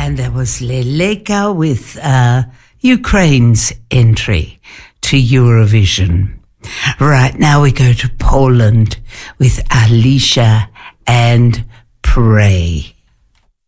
And there was Leleka with Ukraine's entry to Eurovision. Right now we go to Poland with Alicia and Pray.